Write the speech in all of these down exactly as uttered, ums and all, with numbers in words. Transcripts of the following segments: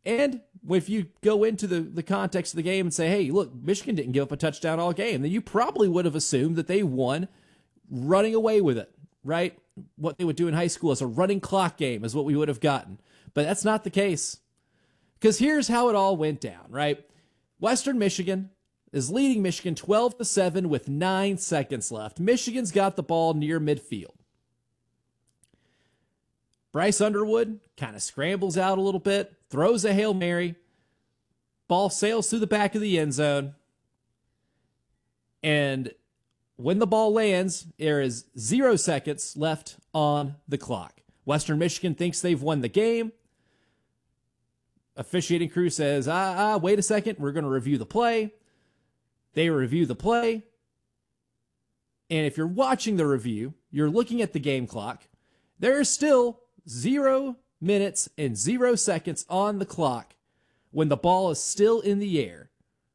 And if you go into the, the context of the game and say, hey, look, Michigan didn't give up a touchdown all game, then you probably would have assumed that they won running away with it, right? What they would do in high school as a running clock game is what we would have gotten. But that's not the case. Because here's how it all went down, right? Western Michigan is leading Michigan twelve to seven with nine seconds left. Michigan's got the ball near midfield. Bryce Underwood kind of scrambles out a little bit, throws a Hail Mary, ball sails through the back of the end zone, and when the ball lands, there is zero seconds left on the clock. Western Michigan thinks they've won the game. Officiating crew says, ah, ah, wait a second, we're going to review the play. They review the play. And if you're watching the review, you're looking at the game clock. There's still zero minutes and zero seconds on the clock when the ball is still in the air.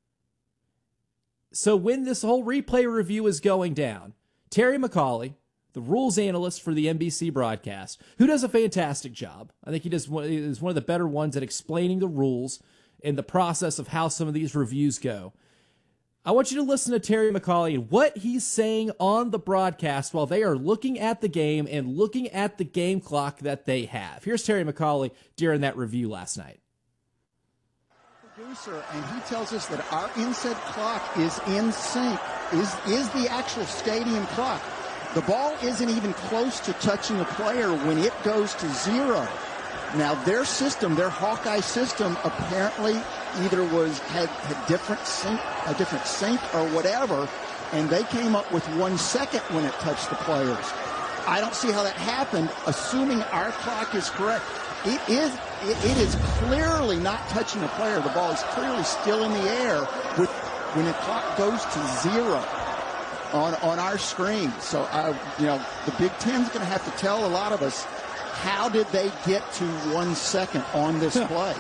So when this whole replay review is going down, Terry McAulay, the rules analyst for the N B C broadcast, who does a fantastic job. I think he does one, is one of the better ones at explaining the rules and the process of how some of these reviews go. I want you to listen to Terry McAulay and what he's saying on the broadcast while they are looking at the game and looking at the game clock that they have. Here's Terry McAulay during that review last night. Producer, and he tells us that our inset clock is in sync, is, is the actual stadium clock. The ball isn't even close to touching a player when it goes to zero. Now, their system, their Hawkeye system, apparently either was had, had different sync, a different sync or whatever, and they came up with one second when it touched the players. I don't see how that happened, assuming our clock is correct. It is it, it is clearly not touching a player. The ball is clearly still in the air with when the clock goes to zero on on our screen. So, I, you know, the Big Ten's going to have to tell a lot of us, how did they get to one second on this play?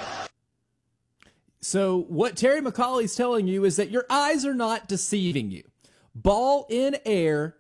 So what Terry McAulay's telling you is that your eyes are not deceiving you. Ball in air,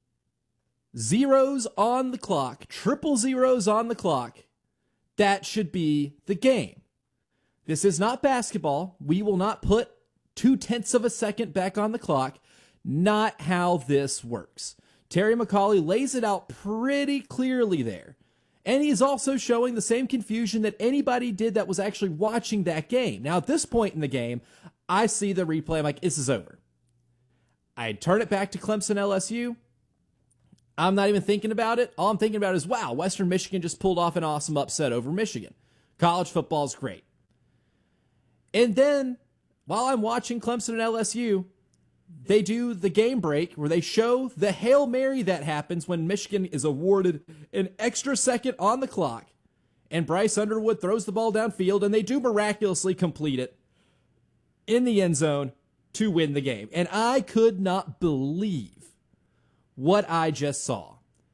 zeros on the clock, triple zeros on the clock. That should be the game. This is not basketball. We will not put two-tenths of a second back on the clock. Not how this works. Terry McAulay lays it out pretty clearly there. And he's also showing the same confusion that anybody did that was actually watching that game. Now, at this point in the game, I see the replay. I'm like, this is over. I turn it back to Clemson L S U. I'm not even thinking about it. All I'm thinking about is, wow, Western Michigan just pulled off an awesome upset over Michigan. College football's great. And then, while I'm watching Clemson and L S U, they do the game break where they show the Hail Mary that happens when Michigan is awarded an extra second on the clock. And Bryce Underwood throws the ball downfield, and they do miraculously complete it in the end zone to win the game. And I could not believe what I just saw.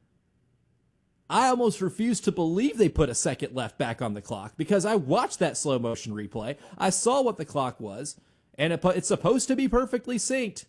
I almost refuse to believe they put a second left back on the clock because I watched that slow motion replay. I saw what the clock was, and it, it's supposed to be perfectly synced.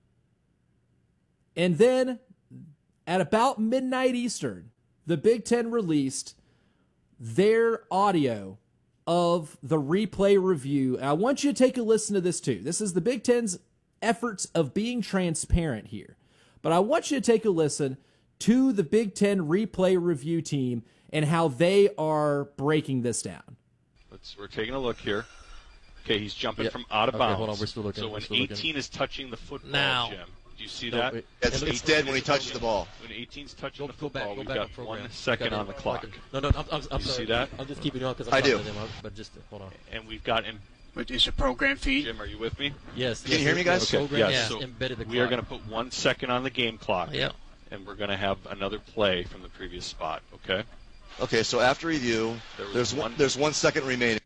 And then at about midnight Eastern, the Big Ten released their audio of the replay review. And I want you to take a listen to this too. This is the Big Ten's efforts of being transparent here. But I want you to take a listen to the Big Ten replay review team and how they are breaking this down. Let's, we're taking a look here. Okay, he's jumping yep. from out of okay, bounds. Hold on, we're still looking. So when still eighteen looking. is touching the football, now. Jim, do you see no, that? It, it's, it's dead when he touches the ball. When eighteen's touching go, the go football, back, we've go got back one second on the clock. No, no, I'm, I'm, I'm you sorry. see that? I'm just keeping you on because I do. Them out, but just hold on. And we've got him. But is a program feed? Jim, are you with me? Yes. Can yes, you hear me, guys? Okay. Program Yes. is So embedded the we are clock. going to put one second on the game clock. Yeah. And we're going to have another play from the previous spot. Okay. Okay. So after review, there there's one, one. There's one second remaining.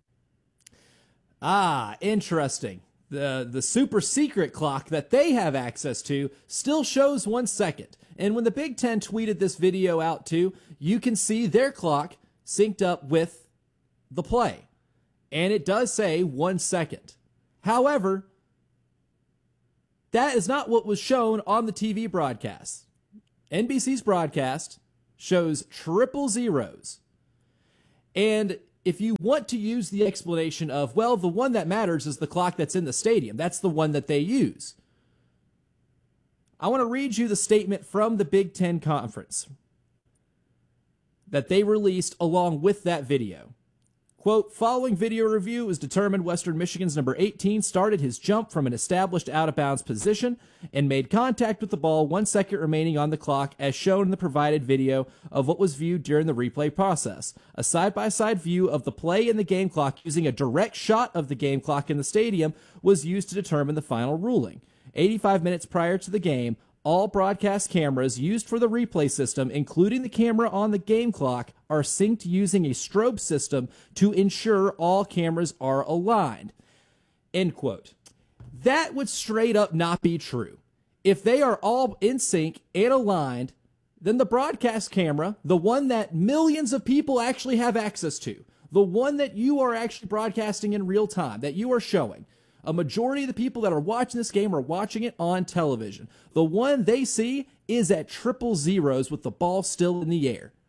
Ah, interesting. The the super secret clock that they have access to still shows one second. And when the Big Ten tweeted this video out too, you can see their clock synced up with the play. And it does say one second. However, that is not what was shown on the T V broadcast. N B C's broadcast shows triple zeros. And if you want to use the explanation of, well, the one that matters is the clock that's in the stadium, that's the one that they use. I want to read you the statement from the Big Ten Conference that they released along with that video. Quote, following video review, it was determined Western Michigan's number eighteen started his jump from an established out-of-bounds position and made contact with the ball one second remaining on the clock as shown in the provided video of what was viewed during the replay process. A side-by-side view of the play in the game clock using a direct shot of the game clock in the stadium was used to determine the final ruling. eighty-five minutes prior to the game, all broadcast cameras used for the replay system, including the camera on the game clock, are synced using a strobe system to ensure all cameras are aligned. End quote. That would straight up not be true. If they are all in sync and aligned, then the broadcast camera, the one that millions of people actually have access to, the one that you are actually broadcasting in real time, that you are showing, a majority of the people that are watching this game are watching it on television. The one they see is at triple zeros with the ball still in the air.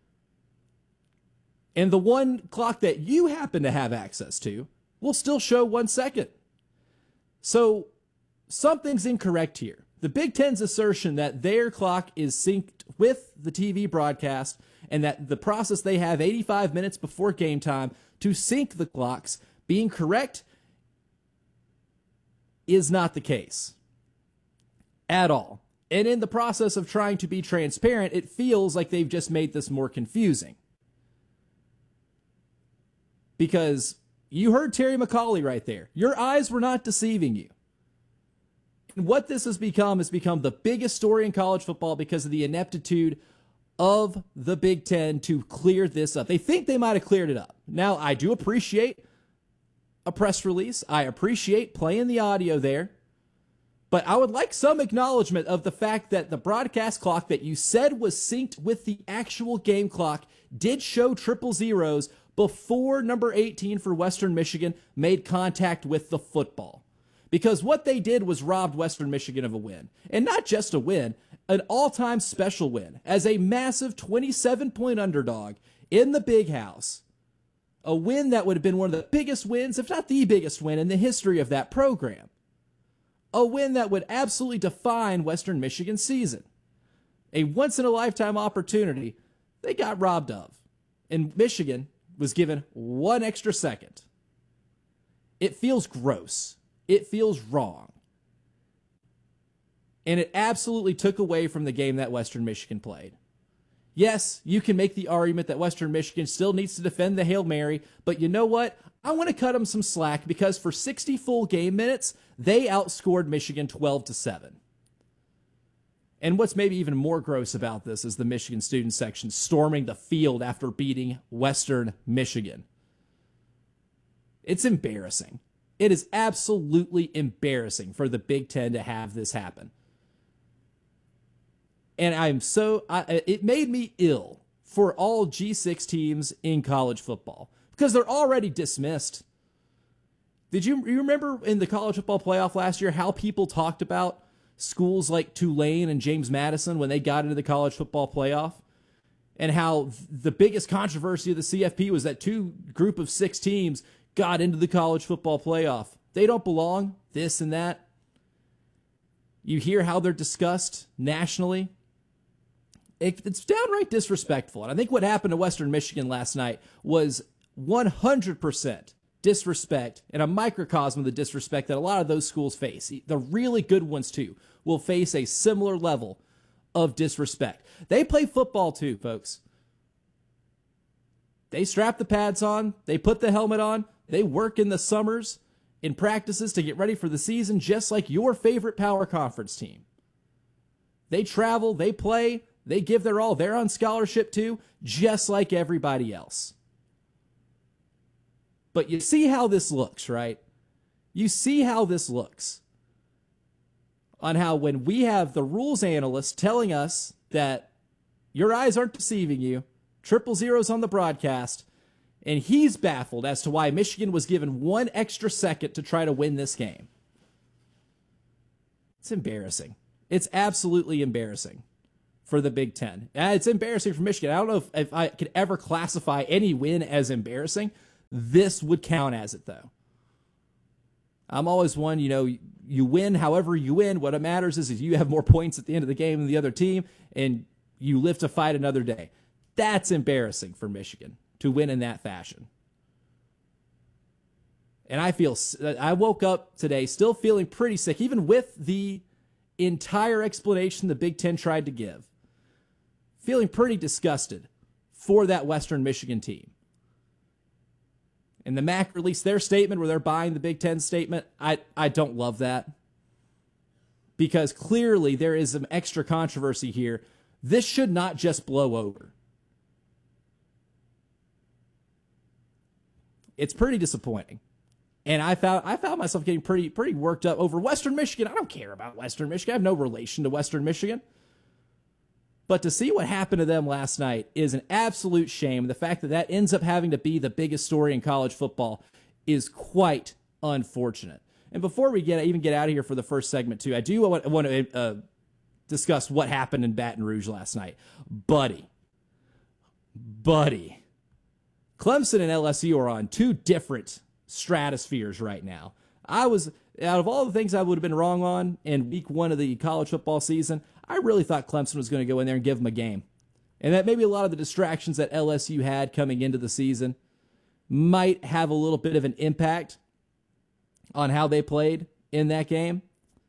And the one clock that you happen to have access to will still show one second. So something's incorrect here. The Big Ten's assertion that their clock is synced with the T V broadcast and that the process they have eighty-five minutes before game time to sync the clocks being correct is not the case at all. And in the process of trying to be transparent, it feels like they've just made this more confusing. Because you heard Terry McCauley right there. Your eyes were not deceiving you. And what this has become has become the biggest story in college football because of the ineptitude of the Big Ten to clear this up. They think they might have cleared it up. Now, I do appreciate a press release. I appreciate playing the audio there. But I would like some acknowledgement of the fact that the broadcast clock that you said was synced with the actual game clock did show triple zeros before number eighteen for Western Michigan made contact with the football. Because what they did was robbed Western Michigan of a win. And not just a win, an all-time special win. As a massive twenty-seven point underdog in the Big House. A win that would have been one of the biggest wins, if not the biggest win, in the history of that program. A win that would absolutely define Western Michigan's season. A once-in-a-lifetime opportunity they got robbed of. And Michigan was given one extra second. It feels gross. It feels wrong. And it absolutely took away from the game that Western Michigan played. Yes, you can make the argument that Western Michigan still needs to defend the Hail Mary, but you know what? I want to cut them some slack because for sixty full game minutes, they outscored Michigan twelve to seven. And what's maybe even more gross about this is the Michigan student section storming the field after beating Western Michigan. It's embarrassing. It is absolutely embarrassing for the Big Ten to have this happen. And I'm so, I, it made me ill for all G six teams in college football because they're already dismissed. Did you, you remember in the college football playoff last year how people talked about schools like Tulane and James Madison when they got into the college football playoff? And how the biggest controversy of the C F P was that two group of six teams got into the college football playoff. They don't belong, this and that. You hear how they're discussed nationally. It's downright disrespectful. And I think what happened to Western Michigan last night was one hundred percent disrespect and a microcosm of the disrespect that a lot of those schools face. The really good ones, too, will face a similar level of disrespect. They play football, too, folks. They strap the pads on. They put the helmet on. They work in the summers in practices to get ready for the season, just like your favorite power conference team. They travel. They play. They give their all. They're on scholarship too, just like everybody else. But you see how this looks, right? You see how this looks. On how when we have the rules analyst telling us that your eyes aren't deceiving you, triple zeros on the broadcast, and he's baffled as to why Michigan was given one extra second to try to win this game. It's embarrassing. It's absolutely embarrassing for the Big Ten. Uh, It's embarrassing for Michigan. I don't know if, if I could ever classify any win as embarrassing. This would count as it, though. I'm always one, you know, you win however you win. What it matters is if you have more points at the end of the game than the other team, and you live to fight another day. That's embarrassing for Michigan to win in that fashion. And I feel, I woke up today still feeling pretty sick, even with the entire explanation the Big Ten tried to give. Feeling pretty disgusted for that Western Michigan team. And the M A C released their statement where they're buying the Big Ten statement. I, I don't love that. Because clearly there is some extra controversy here. This should not just blow over. It's pretty disappointing. And I found I found myself getting pretty pretty worked up over Western Michigan. I don't care about Western Michigan. I have no relation to Western Michigan. But to see what happened to them last night is an absolute shame. The fact that that ends up having to be the biggest story in college football is quite unfortunate. And before we get even get out of here for the first segment, too, I do want, want to uh, discuss what happened in Baton Rouge last night. Buddy. Buddy. Clemson and L S U are on two different stratospheres right now. I was, out of all the things I would have been wrong on in week one of the college football season, I really thought Clemson was going to go in there and give them a game. And that maybe a lot of the distractions that L S U had coming into the season might have a little bit of an impact on how they played in that game.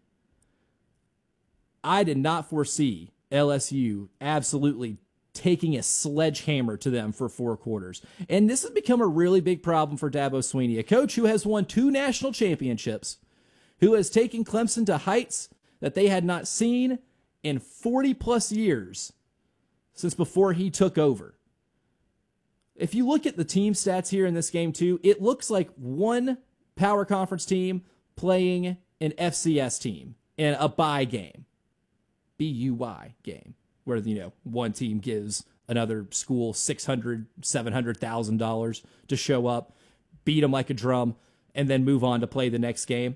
I did not foresee L S U absolutely taking a sledgehammer to them for four quarters. And this has become a really big problem for Dabo Swinney, a coach who has won two national championships, who has taken Clemson to heights that they had not seen in forty plus years since before he took over. If you look at the team stats here in this game too, it looks like one power conference team playing an F C S team in a bye game, B U Y game, where, you know, one team gives another school six hundred thousand dollars, seven hundred thousand dollars to show up, beat them like a drum, and then move on to play the next game.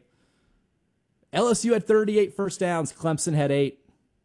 L S U had thirty-eight first downs. Clemson had eight.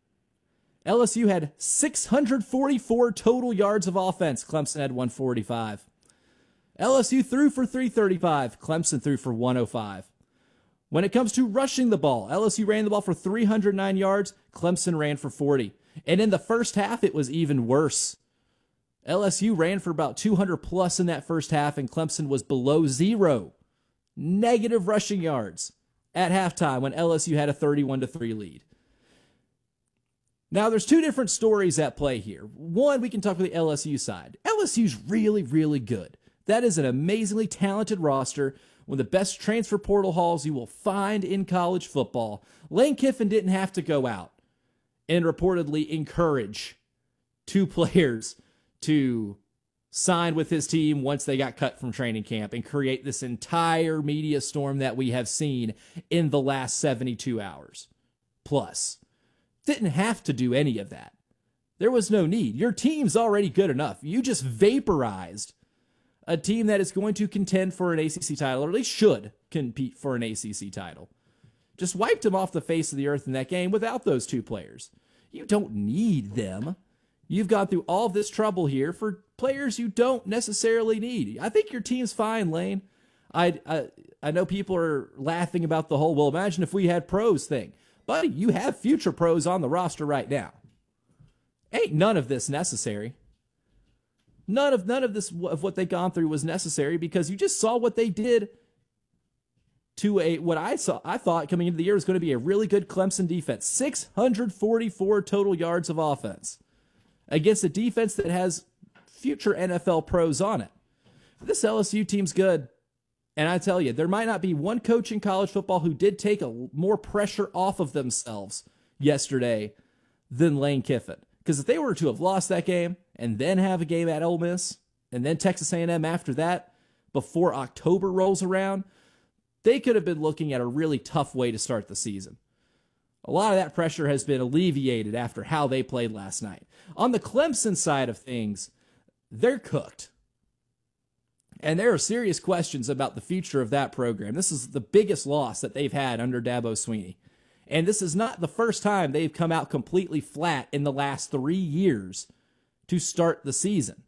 L S U had six hundred forty-four total yards of offense. Clemson had one forty-five. L S U threw for three thirty-five. Clemson threw for one oh five. When it comes to rushing the ball, L S U ran the ball for three hundred nine yards. Clemson ran for forty. And in the first half, it was even worse. L S U ran for about two hundred plus in that first half, and Clemson was below zero. Negative rushing yards at halftime when L S U had a thirty-one to three lead. Now, there's two different stories at play here. One, we can talk about the L S U side. L S U's really, really good. That is an amazingly talented roster, one of the best transfer portal hauls you will find in college football. Lane Kiffin didn't have to go out and reportedly encourage two players to sign with his team once they got cut from training camp and create this entire media storm that we have seen in the last seventy-two hours. Plus, didn't have to do any of that. There was no need. Your team's already good enough. You just vaporized a team that is going to contend for an A C C title, or at least should compete for an A C C title. Just wiped them off the face of the earth in that game without those two players. You don't need them. You've gone through all of this trouble here for players you don't necessarily need. I think your team's fine, Lane. I, I, I know people are laughing about the whole, well, imagine if we had pros thing. Buddy, you have future pros on the roster right now. Ain't none of this necessary. None of none of this of what they've gone through was necessary because you just saw what they did to a what I saw I thought coming into the year was going to be a really good Clemson defense. six hundred forty-four total yards of offense against a defense that has future N F L pros on it. This L S U team's good. And I tell you, there might not be one coach in college football who did take a more pressure off of themselves yesterday than Lane Kiffin. Because if they were to have lost that game and then have a game at Ole Miss and then Texas A and M after that, before October rolls around, they could have been looking at a really tough way to start the season. A lot of that pressure has been alleviated after how they played last night. On the Clemson side of things, they're cooked. And there are serious questions about the future of that program. This is the biggest loss that they've had under Dabo Swinney. And this is not the first time they've come out completely flat in the last three years to start the season.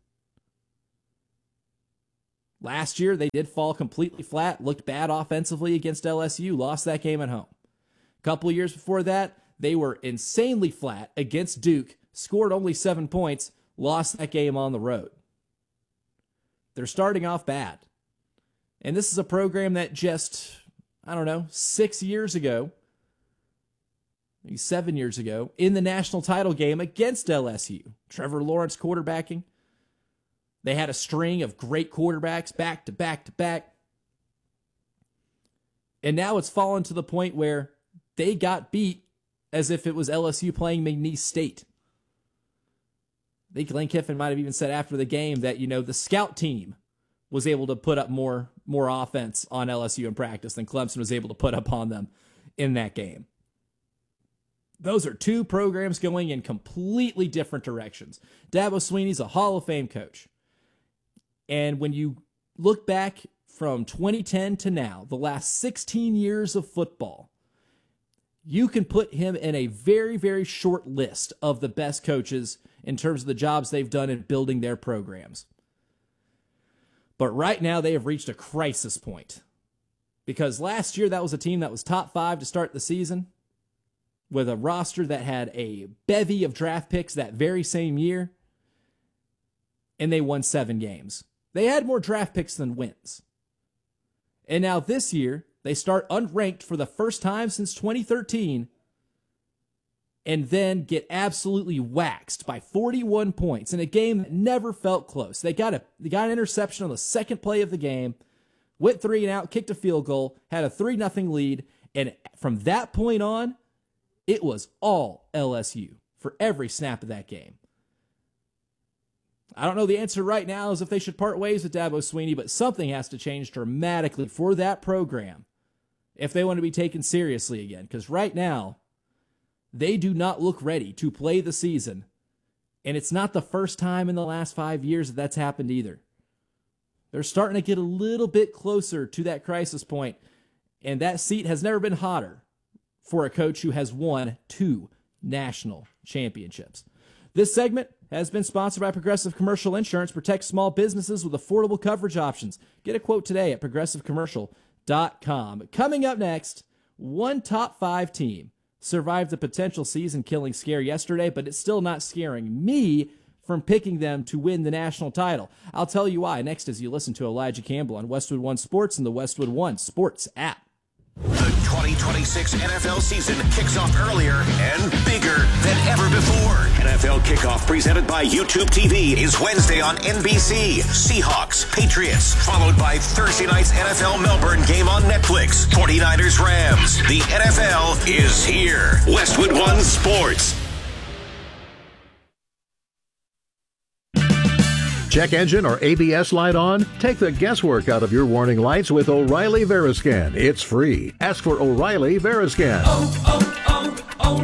Last year, they did fall completely flat, looked bad offensively against L S U, lost that game at home. A couple of years before that, they were insanely flat against Duke, scored only seven points, lost that game on the road. They're starting off bad. And this is a program that just, I don't know, six years ago, maybe seven years ago, in the national title game against L S U, Trevor Lawrence quarterbacking. They had a string of great quarterbacks back to back to back. And now it's fallen to the point where they got beat as if it was L S U playing McNeese State. I think Lane Kiffin might have even said after the game that, you know, the scout team was able to put up more, more offense on L S U in practice than Clemson was able to put up on them in that game. Those are two programs going in completely different directions. Dabo Swinney's a Hall of Fame coach. And when you look back from twenty ten to now, the last sixteen years of football, you can put him in a very, very short list of the best coaches in terms of the jobs they've done in building their programs. But right now they have reached a crisis point. Because last year that was a team that was top five to start the season, with a roster that had a bevy of draft picks that very same year, and they won seven games. They had more draft picks than wins. And now this year, they start unranked for the first time since twenty thirteen, and then get absolutely waxed by forty-one points in a game that never felt close. They got a they got an interception on the second play of the game, went three and out, kicked a field goal, had a three nothing lead, and from that point on, it was all L S U for every snap of that game. I don't know the answer right now is if they should part ways with Dabo Swinney, but something has to change dramatically for that program if they want to be taken seriously again. Because right now, they do not look ready to play the season. And it's not the first time in the last five years that that's happened either. They're starting to get a little bit closer to that crisis point, and that seat has never been hotter for a coach who has won two national championships. This segment has been sponsored by Progressive Commercial Insurance. Protect small businesses with affordable coverage options. Get a quote today at progressive commercial dot com. Coming up next, one top five team survived a potential season-killing scare yesterday, but it's still not scaring me from picking them to win the national title. I'll tell you why next as you listen to Elijah Campbell on Westwood One Sports and the Westwood One Sports app. The twenty twenty-six N F L season kicks off earlier and bigger than ever before. N F L Kickoff presented by YouTube T V is Wednesday on N B C. Seahawks, Patriots, followed by Thursday night's N F L Melbourne game on Netflix. forty-niners, Rams. The N F L is here. Westwood One Sports. Check engine or A B S light on? Take the guesswork out of your warning lights with O'Reilly Veriscan. It's free. Ask for O'Reilly Veriscan. Oh,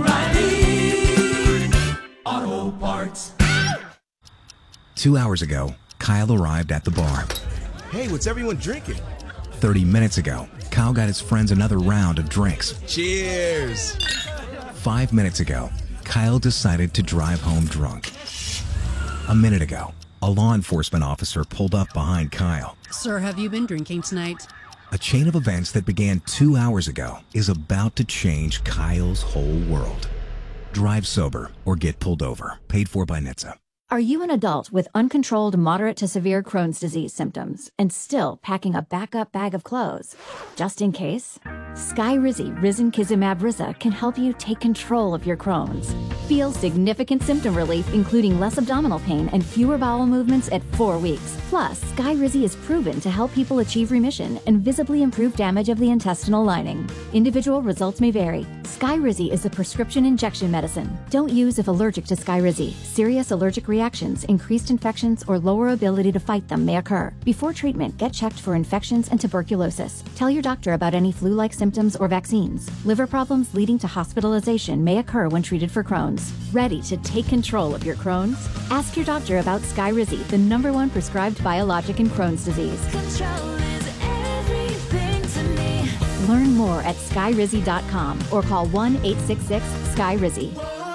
oh, oh, O'Reilly Auto Parts. Two hours ago, Kyle arrived at the bar. Hey, what's everyone drinking? Thirty minutes ago, Kyle got his friends another round of drinks. Cheers! Five minutes ago, Kyle decided to drive home drunk. A minute ago, a law enforcement officer pulled up behind Kyle. Sir, have you been drinking tonight? A chain of events that began two hours ago is about to change Kyle's whole world. Drive sober or get pulled over. Paid for by N H T S A. Are you an adult with uncontrolled moderate to severe Crohn's disease symptoms and still packing a backup bag of clothes? Just in case? Skyrizi Risankizumab Riza can help you take control of your Crohn's. Feel significant symptom relief, including less abdominal pain and fewer bowel movements at four weeks. Plus, Skyrizi is proven to help people achieve remission and visibly improve damage of the intestinal lining. Individual results may vary. Skyrizi is a prescription injection medicine. Don't use if allergic to Skyrizi. Serious allergic reactions, increased infections, or lower ability to fight them may occur. Before treatment, get checked for infections and tuberculosis. Tell your doctor about any flu-like symptoms or vaccines. Liver problems leading to hospitalization may occur when treated for Crohn's. Ready to take control of your Crohn's? Ask your doctor about Skyrizi, the number one prescribed biologic in Crohn's disease. Control is everything to me. Learn more at sky rizzy dot com or call one eight six six sky rizzy.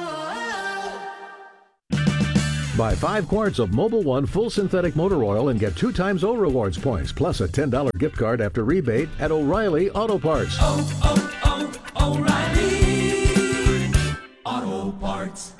Buy five quarts of Mobil One full synthetic motor oil and get two times O Rewards points, plus a ten dollars gift card after rebate at O'Reilly Auto Parts. Oh, oh, oh, O'Reilly Auto Parts.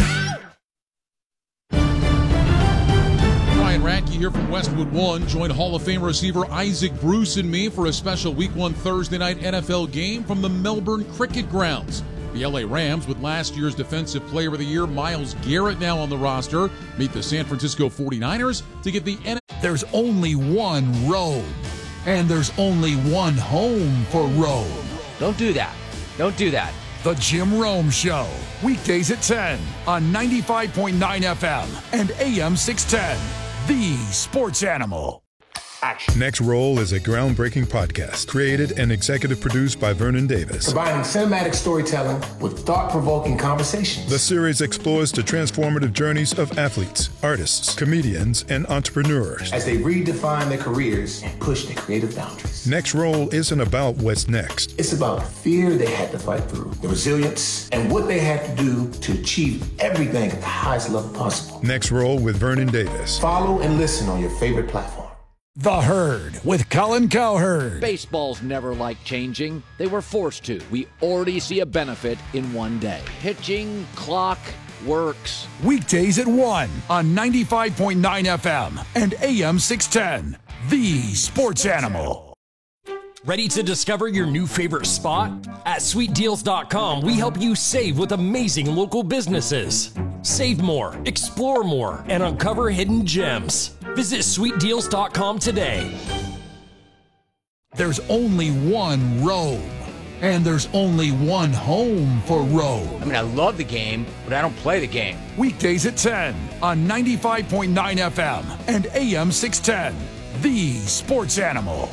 Ryan Radke here from Westwood One. Join Hall of Fame receiver Isaac Bruce and me for a special Week one Thursday night N F L game from the Melbourne Cricket Grounds. The L A Rams, with last year's Defensive Player of the Year Myles Garrett now on the roster, meet the San Francisco forty-niners to get the N F L. There's only one road, and there's only one home for road. Don't do that. Don't do that. The Jim Rome Show, weekdays at ten on ninety-five point nine F M and A M six ten. The Sports Animal. Action. Next Roll is a groundbreaking podcast created and executive produced by Vernon Davis. Combining cinematic storytelling with thought-provoking conversations. The series explores the transformative journeys of athletes, artists, comedians, and entrepreneurs as they redefine their careers and push their creative boundaries. Next Roll isn't about what's next. It's about the fear they had to fight through, the resilience, and what they had to do to achieve everything at the highest level possible. Next Roll with Vernon Davis. Follow and listen on your favorite platform. The Herd with Colin Cowherd. Baseball's never liked changing. They were forced to. We already see a benefit in one day. Pitching clock works. Weekdays at one on ninety-five point nine F M and A M six ten. The Sports Animal. Ready to discover your new favorite spot? At sweet deals dot com, we help you save with amazing local businesses. Save more, explore more, and uncover hidden gems. Visit sweet deals dot com today. There's only one road, and there's only one home for road. I mean, I love the game, but I don't play the game. Weekdays at ten on ninety-five point nine F M and A M six ten. The Sports Animal.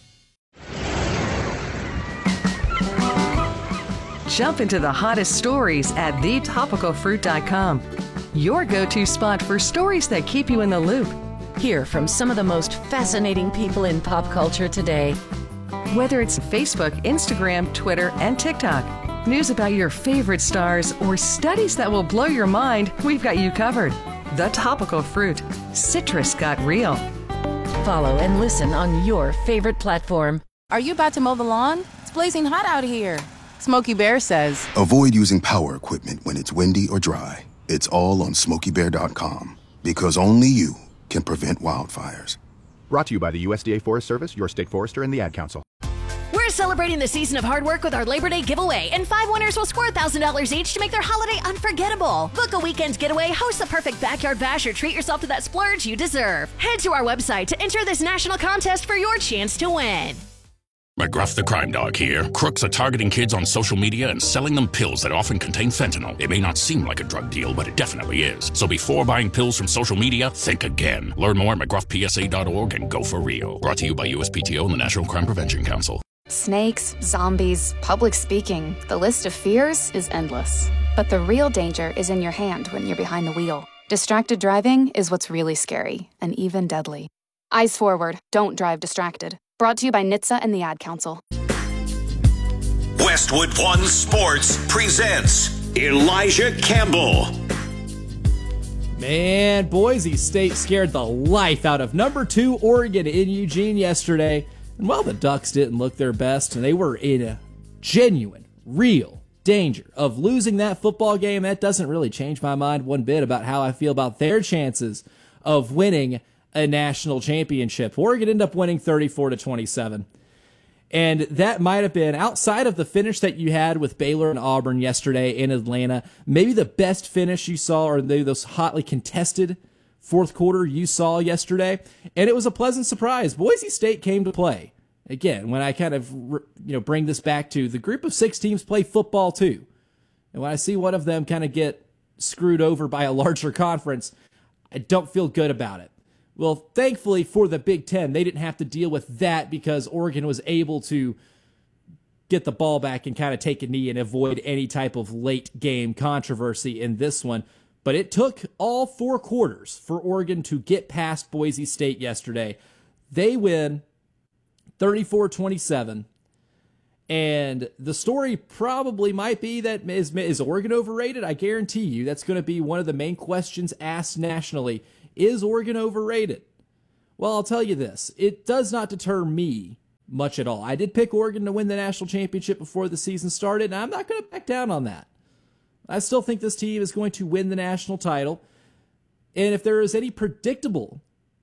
Jump into the hottest stories at the topical fruit dot com. Your go-to spot for stories that keep you in the loop. Hear from some of the most fascinating people in pop culture today. Whether it's Facebook, Instagram, Twitter, and TikTok, news about your favorite stars, or studies that will blow your mind, we've got you covered. The Topical Fruit. Citrus got real. Follow and listen on your favorite platform. Are you about to mow the lawn? It's blazing hot out here. Smokey Bear says, avoid using power equipment when it's windy or dry. It's all on smokey bear dot com, because only you can prevent wildfires. Brought to you by the U S D A Forest Service, your state forester, and the Ad Council. We're celebrating the season of hard work with our Labor Day giveaway, and five winners will score one thousand dollars each to make their holiday unforgettable. Book a weekend getaway, host the perfect backyard bash, or treat yourself to that splurge you deserve. Head to our website to enter this national contest for your chance to win. McGruff the Crime Dog here. Crooks are targeting kids on social media and selling them pills that often contain fentanyl. It may not seem like a drug deal, but it definitely is. So before buying pills from social media, think again. Learn more at mcgruff p s a dot org and go for real. Brought to you by U S P T O and the National Crime Prevention Council. Snakes, zombies, public speaking. The list of fears is endless. But the real danger is in your hand when you're behind the wheel. Distracted driving is what's really scary and even deadly. Eyes forward. Don't drive distracted. Brought to you by N H T S A and the Ad Council. Westwood One Sports presents Elijah Campbell. Man, Boise State scared the life out of number two Oregon in Eugene yesterday. And while the Ducks didn't look their best, and they were in a genuine, real danger of losing that football game, that doesn't really change my mind one bit about how I feel about their chances of winning a national championship. Oregon ended up winning thirty-four to twenty-seven. And that might have been, outside of the finish that you had with Baylor and Auburn yesterday in Atlanta, maybe the best finish you saw, or maybe those hotly contested fourth quarter you saw yesterday. And it was a pleasant surprise. Boise State came to play. Again, when I kind of you know bring this back to the group of six teams play football too. And when I see one of them kind of get screwed over by a larger conference, I don't feel good about it. Well, thankfully for the Big Ten, they didn't have to deal with that because Oregon was able to get the ball back and kind of take a knee and avoid any type of late game controversy in this one. But it took all four quarters for Oregon to get past Boise State yesterday. They win thirty-four twenty-seven. And the story probably might be that is, is Oregon overrated? I guarantee you that's going to be one of the main questions asked nationally. Is Oregon overrated? Well, I'll tell you this. It does not deter me much at all. I did pick Oregon to win the national championship before the season started, and I'm not going to back down on that. I still think this team is going to win the national title. And if there is any predictable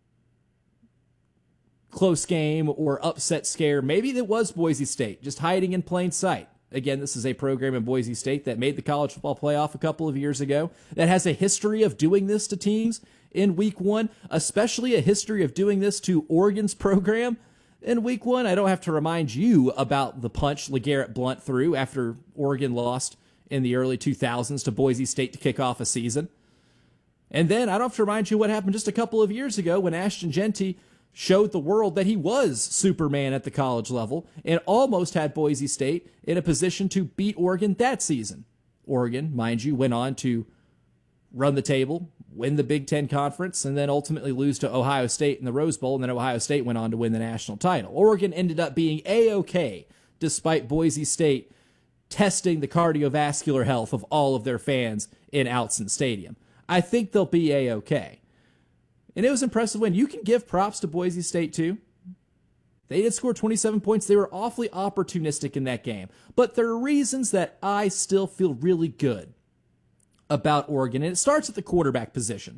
close game or upset scare, maybe it was Boise State, just hiding in plain sight. Again, this is a program in Boise State that made the college football playoff a couple of years ago, that has a history of doing this to teams in week one, especially a history of doing this to Oregon's program in week one. I don't have to remind you about the punch LeGarrette Blount threw after Oregon lost in the early two thousands to Boise State to kick off a season. And then I don't have to remind you what happened just a couple of years ago when Ashton Jeanty showed the world that he was Superman at the college level and almost had Boise State in a position to beat Oregon that season. Oregon, mind you, went on to run the table, win the Big Ten Conference, and then ultimately lose to Ohio State in the Rose Bowl, and then Ohio State went on to win the national title. Oregon ended up being A-okay despite Boise State testing the cardiovascular health of all of their fans in Autzen Stadium. I think they'll be A-okay. And it was impressive when you can give props to Boise State too. They did score twenty-seven points. They were awfully opportunistic in that game. But there are reasons that I still feel really good about Oregon. And it starts at the quarterback position.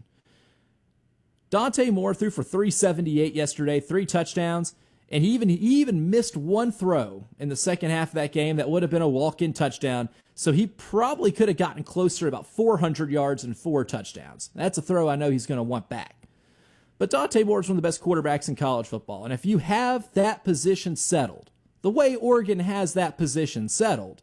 Dante Moore threw for three seventy-eight yesterday, three touchdowns. And he even, he even missed one throw in the second half of that game that would have been a walk-in touchdown. So he probably could have gotten closer to about four hundred yards and four touchdowns. That's a throw I know he's going to want back. But Dante Moore is one of the best quarterbacks in college football. And if you have that position settled, the way Oregon has that position settled,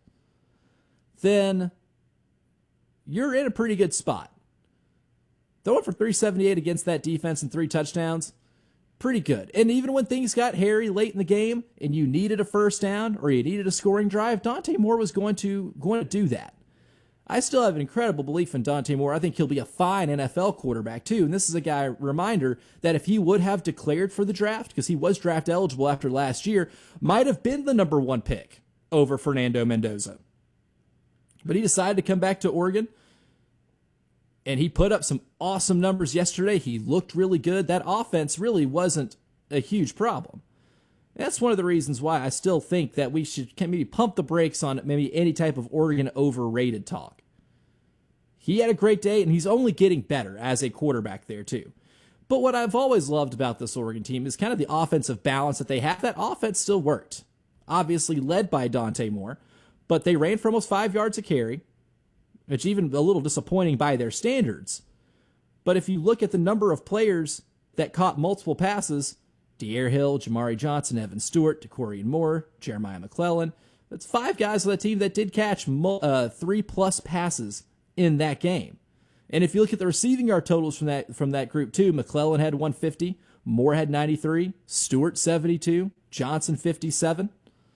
then you're in a pretty good spot. Throwing for three seventy-eight against that defense and three touchdowns, pretty good. And even when things got hairy late in the game and you needed a first down or you needed a scoring drive, Dante Moore was going to, going to do that. I still have an incredible belief in Dante Moore. I think he'll be a fine N F L quarterback, too. And this is a guy, reminder, that if he would have declared for the draft, because he was draft eligible after last year, might have been the number one pick over Fernando Mendoza. But he decided to come back to Oregon, and he put up some awesome numbers yesterday. He looked really good. That offense really wasn't a huge problem. That's one of the reasons why I still think that we should can maybe pump the brakes on maybe any type of Oregon overrated talk. He had a great day, and he's only getting better as a quarterback there, too. But what I've always loved about this Oregon team is kind of the offensive balance that they have. That offense still worked. Obviously led by Dante Moore, but they ran for almost five yards a carry, which even a little disappointing by their standards. But if you look at the number of players that caught multiple passes, De'Aaron Hill, Jamari Johnson, Evan Stewart, DeCorian Moore, Jeremiah McClellan. That's five guys on the team that did catch uh, three-plus passes in that game. And if you look at the receiving yard totals from that from that group too, McClellan had one fifty, Moore had ninety-three, Stewart seventy-two, Johnson fifty-seven.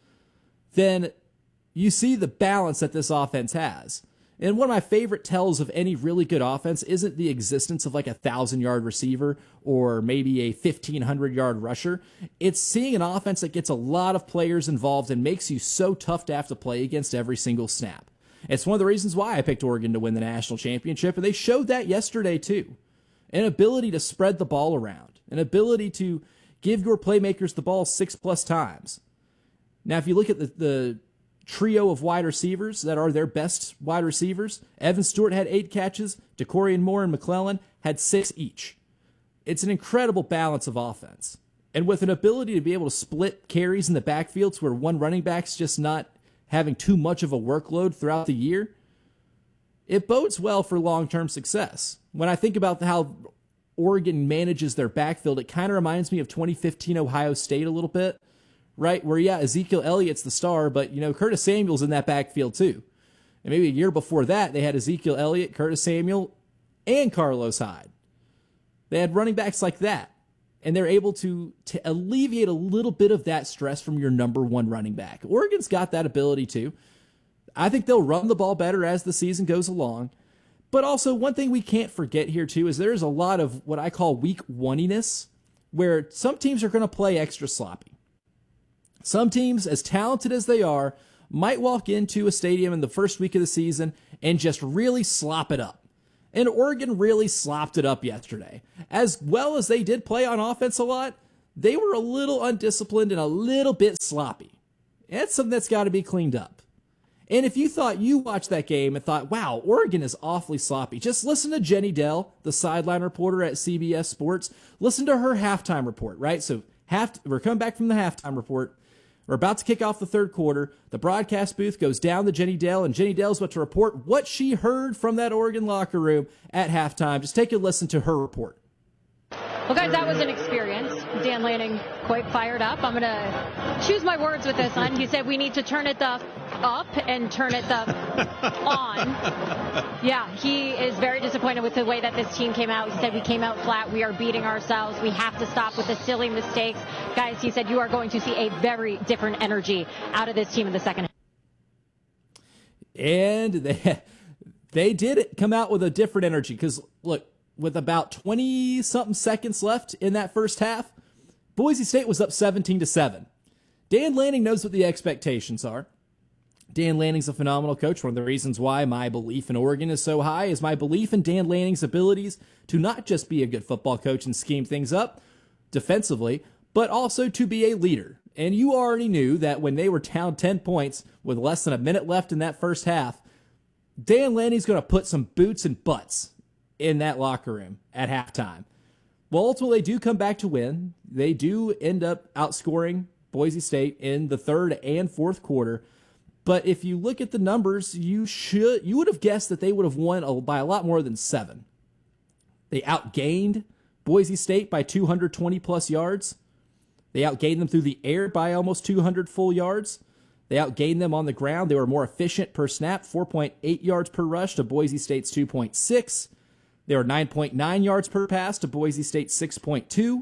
Then you see the balance that this offense has. And one of my favorite tells of any really good offense isn't the existence of like a thousand-yard receiver or maybe a fifteen hundred-yard rusher. It's seeing an offense that gets a lot of players involved and makes you so tough to have to play against every single snap. It's one of the reasons why I picked Oregon to win the national championship, and they showed that yesterday too. An ability to spread the ball around, an ability to give your playmakers the ball six-plus times. Now, if you look at the... the trio of wide receivers that are their best wide receivers, Evan Stewart had eight catches, DeCorian Moore and McClellan had six each. It's an incredible balance of offense. And with an ability to be able to split carries in the backfields where one running back's just not having too much of a workload throughout the year, it bodes well for long-term success. When I think about how Oregon manages their backfield, it kind of reminds me of twenty fifteen Ohio State a little bit. Right, where, yeah, Ezekiel Elliott's the star, but, you know, Curtis Samuel's in that backfield, too. And maybe a year before that, they had Ezekiel Elliott, Curtis Samuel, and Carlos Hyde. They had running backs like that. And they're able to, to alleviate a little bit of that stress from your number one running back. Oregon's got that ability, too. I think they'll run the ball better as the season goes along. But also, one thing we can't forget here, too, is there's a lot of what I call week one-iness, where some teams are going to play extra sloppy. Some teams, as talented as they are, might walk into a stadium in the first week of the season and just really slop it up. And Oregon really slopped it up yesterday. As well as they did play on offense a lot, they were a little undisciplined and a little bit sloppy. That's something that's got to be cleaned up. And if you thought you watched that game and thought, wow, Oregon is awfully sloppy, just listen to Jenny Dell, the sideline reporter at C B S Sports. Listen to her halftime report, right? So half, we're coming back from the halftime report. We're about to kick off the third quarter. The broadcast booth goes down to Jenny Dell, and Jenny Dell's about to report what she heard from that Oregon locker room at halftime. Just take a listen to her report. Well, guys, that was an experience. Dan Lanning quite fired up. I'm going to choose my words with this one. He said we need to turn it the up and turn it the on. Yeah, he is very disappointed with the way that this team came out. He said we came out flat. We are beating ourselves. We have to stop with the silly mistakes. Guys, he said you are going to see a very different energy out of this team in the second half. And they, they did come out with a different energy because, look, with about twenty-something seconds left in that first half, Boise State was up seventeen to seven. Dan Lanning knows what the expectations are. Dan Lanning's a phenomenal coach. One of the reasons why my belief in Oregon is so high is my belief in Dan Lanning's abilities to not just be a good football coach and scheme things up defensively, but also to be a leader. And you already knew that when they were down ten points with less than a minute left in that first half, Dan Lanning's going to put some boots and butts in that locker room at halftime. Well, ultimately, they do come back to win. They do end up outscoring Boise State in the third and fourth quarter. But if you look at the numbers, you should you would have guessed that they would have won by a lot more than seven. They outgained Boise State by two hundred twenty plus yards. They outgained them through the air by almost two hundred full yards. They outgained them on the ground. They were more efficient per snap, four point eight yards per rush to Boise State's two point six. They were nine point nine yards per pass to Boise State's six point two.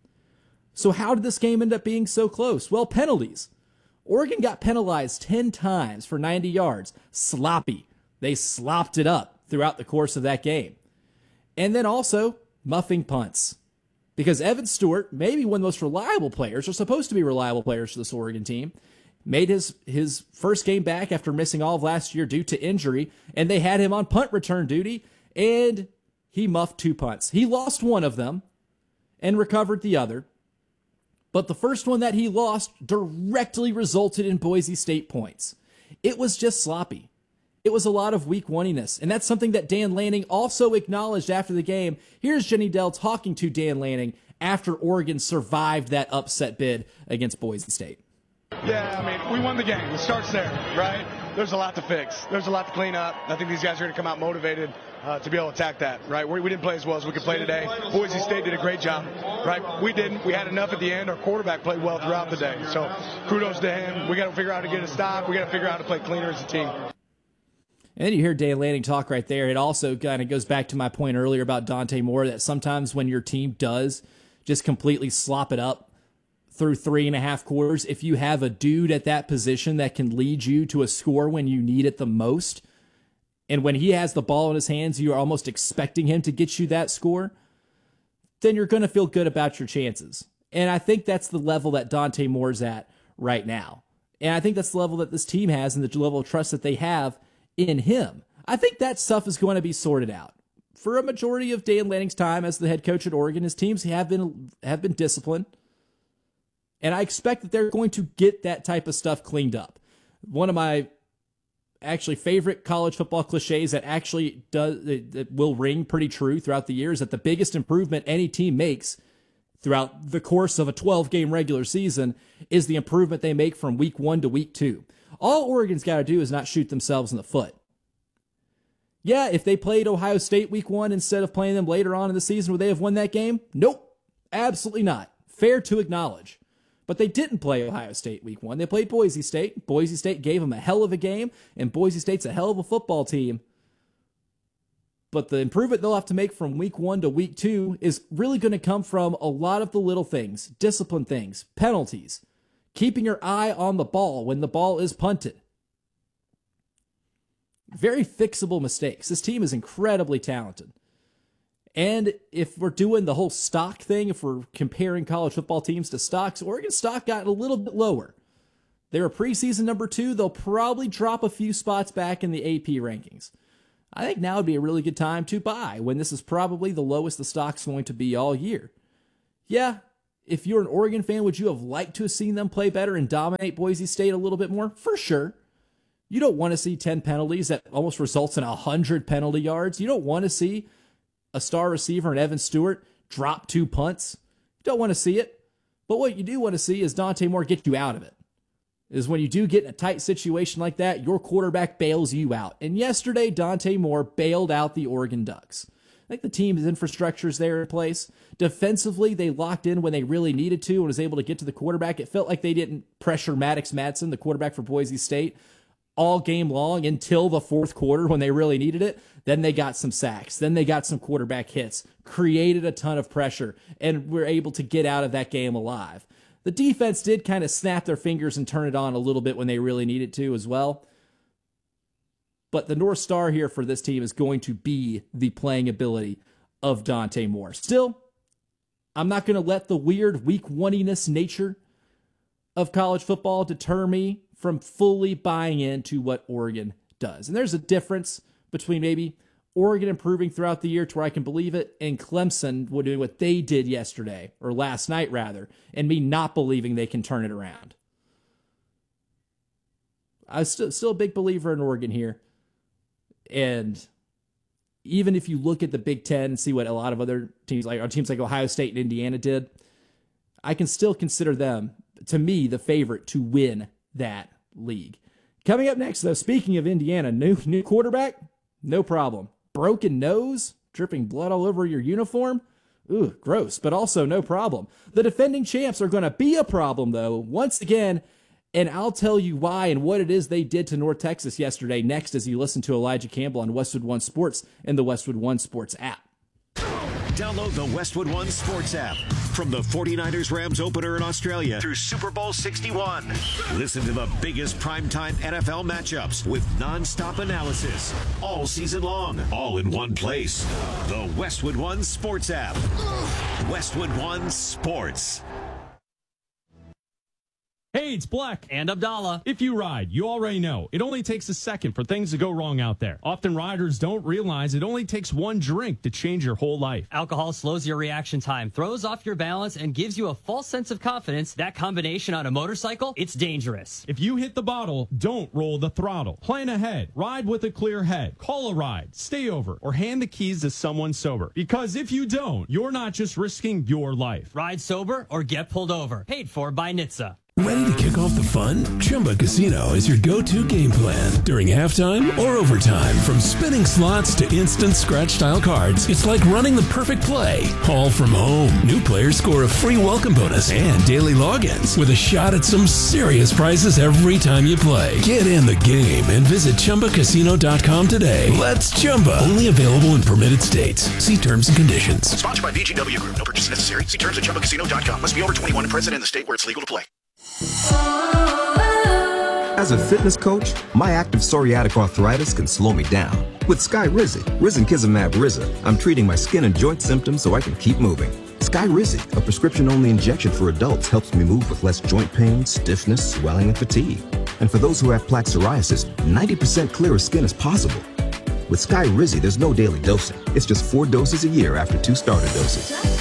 So how did this game end up being so close? Well, penalties. Oregon got penalized ten times for ninety yards. Sloppy. They slopped it up throughout the course of that game. And then also, muffing punts. Because Evan Stewart, maybe one of the most reliable players, or supposed to be reliable players for this Oregon team, made his, his first game back after missing all of last year due to injury, and they had him on punt return duty, and he muffed two punts. He lost one of them and recovered the other. But the first one that he lost directly resulted in Boise State points. It was just sloppy. It was a lot of weak one-iness. And that's something that Dan Lanning also acknowledged after the game. Here's Jenny Dell talking to Dan Lanning after Oregon survived that upset bid against Boise State. Yeah, I mean, we won the game. It starts there, right? There's a lot to fix. There's a lot to clean up. I think these guys are going to come out motivated uh, to be able to attack that, right? We, we didn't play as well as we could play today. Boise State did a great job, right? We didn't. We had enough at the end. Our quarterback played well throughout the day. So kudos to him. We got to figure out how to get a stop. We got to figure out how to play cleaner as a team. And you hear Dan Lanning talk right there. It also kind of goes back to my point earlier about Dante Moore, that sometimes when your team does just completely slop it up through three and a half quarters, if you have a dude at that position that can lead you to a score when you need it the most, and when he has the ball in his hands, you're almost expecting him to get you that score, then you're going to feel good about your chances. And I think that's the level that Dante Moore's at right now. And I think that's the level that this team has and the level of trust that they have in him. I think that stuff is going to be sorted out. For a majority of Dan Lanning's time as the head coach at Oregon, his teams have been have been disciplined. And I expect that they're going to get that type of stuff cleaned up. One of my actually favorite college football cliches that actually does that will ring pretty true throughout the years, that the biggest improvement any team makes throughout the course of a twelve-game regular season is the improvement they make from week one to week two. All Oregon's got to do is not shoot themselves in the foot. Yeah, if they played Ohio State week one instead of playing them later on in the season, would they have won that game? Nope, absolutely not. Fair to acknowledge. But they didn't play Ohio State week one. They played Boise State. Boise State gave them a hell of a game, and Boise State's a hell of a football team. But the improvement they'll have to make from week one to week two is really going to come from a lot of the little things, discipline things, penalties, keeping your eye on the ball when the ball is punted. Very fixable mistakes. This team is incredibly talented. And if we're doing the whole stock thing, if we're comparing college football teams to stocks, Oregon's stock got a little bit lower They're a preseason number two. They'll probably drop a few spots back in the A P rankings. I think now would be a really good time to buy when this is probably the lowest the stock's going to be all year. Yeah, if you're an Oregon fan, would you have liked to have seen them play better and dominate Boise State a little bit more? For sure. You don't want to see ten penalties that almost results in one hundred penalty yards. You don't want to see a star receiver in Evan Stewart drop two punts. You don't want to see it. But what you do want to see is Dante Moore get you out of it. Is when you do get in a tight situation like that, your quarterback bails you out. And yesterday, Dante Moore bailed out the Oregon Ducks. I think the team's infrastructure is there in place. Defensively, they locked in when they really needed to and was able to get to the quarterback. It felt like they didn't pressure Maddox Madsen, the quarterback for Boise State, all game long until the fourth quarter when they really needed it. Then they got some sacks. Then they got some quarterback hits, created a ton of pressure, and were able to get out of that game alive. The defense did kind of snap their fingers and turn it on a little bit when they really needed to as well. But the North Star here for this team is going to be the playing ability of Dante Moore. Still, I'm not going to let the weird week one-iness nature of college football deter me from fully buying into what Oregon does. And there's a difference between maybe Oregon improving throughout the year to where I can believe it, and Clemson doing what they did yesterday, or last night rather, and me not believing they can turn it around. I'm still, still a big believer in Oregon here. And even if you look at the Big Ten and see what a lot of other teams, like teams like Ohio State and Indiana did, I can still consider them, to me, the favorite to win that league. Coming up next, though, speaking of Indiana, new new quarterback, no problem. Broken nose, dripping blood all over your uniform, ooh, gross, but also no problem. The defending champs are going to be a problem, though, once again, and I'll tell you why and what it is they did to North Texas yesterday next as you listen to Elijah Campbell on Westwood One Sports and the Westwood One Sports app. Download the Westwood One Sports app. From the forty-niners Rams opener in Australia through Super Bowl sixty-one. Listen to the biggest primetime N F L matchups with nonstop analysis all season long, all in one place. The Westwood One Sports app. Westwood One Sports. Hey, it's Black and Abdallah. If you ride, you already know it only takes a second for things to go wrong out there. Often riders don't realize it only takes one drink to change your whole life. Alcohol slows your reaction time, throws off your balance, and gives you a false sense of confidence. That combination on a motorcycle, it's dangerous. If you hit the bottle, don't roll the throttle. Plan ahead. Ride with a clear head. Call a ride, stay over, or hand the keys to someone sober. Because if you don't, you're not just risking your life. Ride sober or get pulled over. Paid for by N H T S A. Ready to kick off the fun? Chumba Casino is your go-to game plan. During halftime or overtime, from spinning slots to instant scratch-style cards, it's like running the perfect play. All from home. New players score a free welcome bonus and daily logins with a shot at some serious prizes every time you play. Get in the game and visit Chumba Casino dot com today. Let's Chumba. Only available in permitted states. See terms and conditions. Sponsored by V G W Group. No purchase necessary. See terms at Chumba Casino dot com. Must be over twenty-one and present in the state where it's legal to play. As a fitness coach, my active psoriatic arthritis can slow me down. With Skyrizi, Risankizumab Riza, I'm treating my skin and joint symptoms so I can keep moving. Skyrizi, a prescription-only injection for adults, helps me move with less joint pain, stiffness, swelling, and fatigue. And for those who have plaque psoriasis, ninety percent clearer skin is possible. With Skyrizi, there's no daily dosing. It's just four doses a year after two starter doses.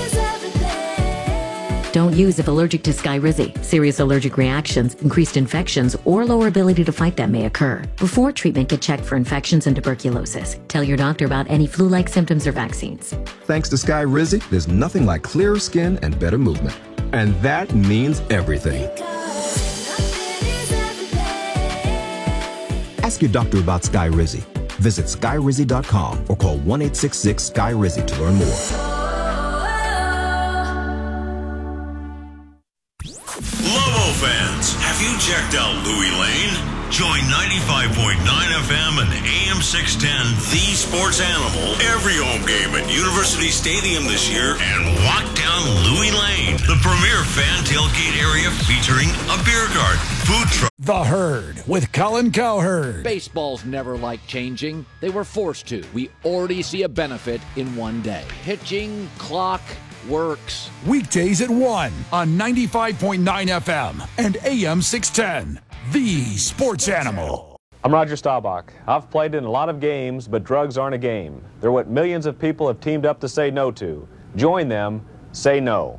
Don't use if allergic to Skyrizi. Serious allergic reactions, increased infections, or lower ability to fight them may occur. Before treatment, get checked for infections and tuberculosis. Tell your doctor about any flu-like symptoms or vaccines. Thanks to Skyrizi, there's nothing like clearer skin and better movement. And that means everything. Ask your doctor about Skyrizi. Visit Skyrizi dot com or call one eight six six Sky Rizi to learn more. Fans, have you checked out Louis Lane? Join ninety-five point nine F M and A M six ten, The Sports Animal, every home game at University Stadium this year and walk down Louis Lane, the premier fan tailgate area featuring a beer garden, food truck. The Herd with Colin Cowherd. Baseballs never like changing. They were forced to. We already see a benefit in one day. Pitching, clock, works. Weekdays at one on ninety-five point nine F M and A M six ten. The Sports Animal. I'm Roger Staubach. I've played in a lot of games, but drugs aren't a game. They're what millions of people have teamed up to say no to. Join them. Say no.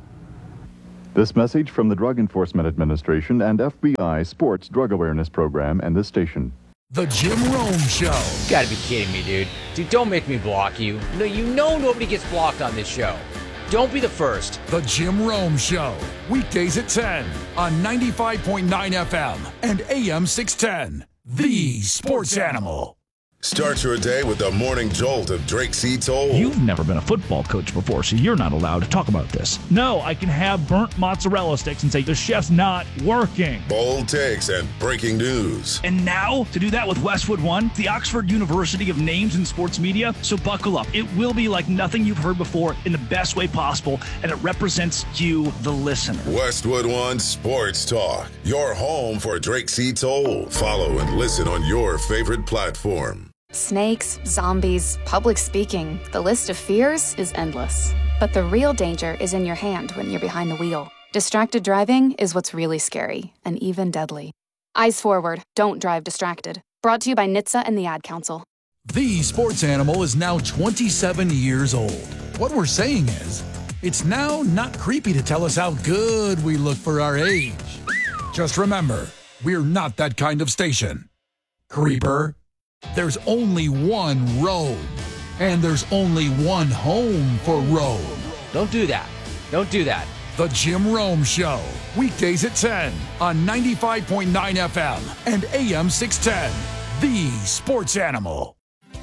This message from the Drug Enforcement Administration and F B I Sports Drug Awareness Program and this station. The Jim Rome Show. You gotta be kidding me, dude. Dude, don't make me block you. No, you know nobody gets blocked on this show. Don't be the first. The Jim Rome Show. Weekdays at ten on ninety-five point nine F M and A M six ten. The Sports Animal. Start your day with the morning jolt of Drake C. Toll. You've never been a football coach before, so you're not allowed to talk about this. No, I can have burnt mozzarella sticks and say the chef's not working. Bold takes and breaking news. And now, to do that with Westwood One, the Oxford University of names in sports media, so buckle up. It will be like nothing you've heard before in the best way possible, and it represents you, the listener. Westwood One Sports Talk, your home for Drake C. Toll. Follow and listen on your favorite platform. Snakes, zombies, public speaking, the list of fears is endless. But the real danger is in your hand when you're behind the wheel. Distracted driving is what's really scary and even deadly. Eyes forward, don't drive distracted. Brought to you by N H T S A and the Ad Council. The Sports Animal is now twenty-seven years old. What we're saying is, it's now not creepy to tell us how good we look for our age. Just remember, we're not that kind of station. Creeper. There's only one road, and there's only one home for road. Don't do that. Don't do that. The Jim Rome Show, weekdays at ten on ninety-five point nine F M and A M six ten. The Sports Animal.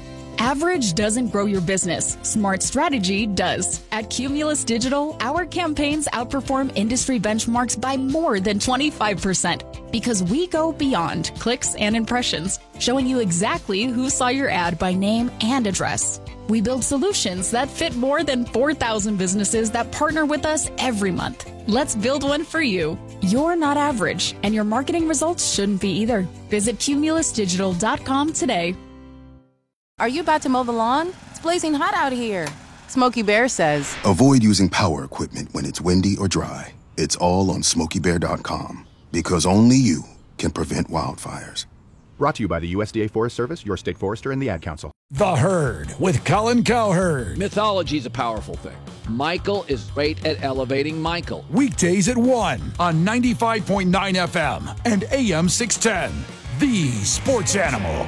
Average doesn't grow your business. Smart strategy does. At Cumulus Digital, our campaigns outperform industry benchmarks by more than twenty-five percent because we go beyond clicks and impressions, showing you exactly who saw your ad by name and address. We build solutions that fit more than four thousand businesses that partner with us every month. Let's build one for you. You're not average, and your marketing results shouldn't be either. Visit cumulus digital dot com today. Are you about to mow the lawn? It's blazing hot out here. Smokey Bear says, avoid using power equipment when it's windy or dry. It's all on smokey bear dot com because only you can prevent wildfires. Brought to you by the U S D A Forest Service, your state forester, and the Ad Council. The Herd with Colin Cowherd. Mythology is a powerful thing. Michael is great at elevating Michael. Weekdays at one on ninety-five point nine F M and A M six ten. The Sports Animal.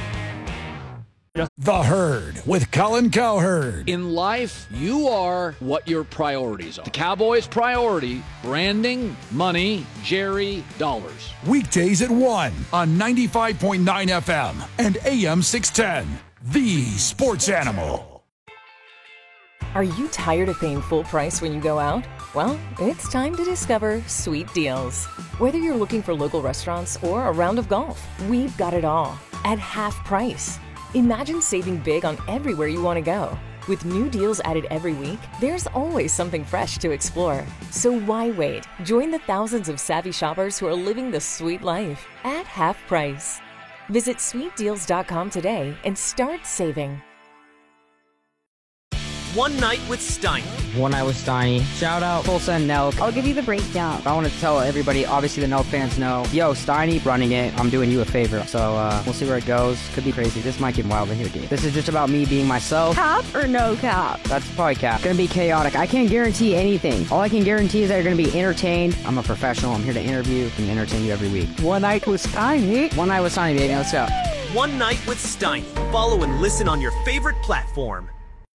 The Herd with Colin Cowherd. In life, you are what your priorities are. The Cowboys' priority, branding, money, Jerry, dollars. Weekdays at one on ninety-five point nine F M and A M six ten. The Sports Animal. Are you tired of paying full price when you go out? Well, it's time to discover Sweet Deals. Whether you're looking for local restaurants or a round of golf, we've got it all at half price. Imagine saving big on everywhere you want to go. With new deals added every week, there's always something fresh to explore. So why wait? Join the thousands of savvy shoppers who are living the sweet life at half price. Visit sweet deals dot com today and start saving. One Night with Steiny. One Night with Steiny. Shout out Tulsa and Nelk. I'll give you the breakdown. I want to tell everybody, obviously the Nelk fans know, yo, Steiny running it. I'm doing you a favor. So uh, we'll see where it goes. Could be crazy. This might get wild in here, dude. This is just about me being myself. Cap or no cap? That's probably cap. Gonna be chaotic. I can't guarantee anything. All I can guarantee is that you're gonna be entertained. I'm a professional. I'm here to interview and entertain you every week. One Night with Steiny. One Night with Steiny, baby. Let's go. One Night with Steiny. Follow and listen on your favorite platform.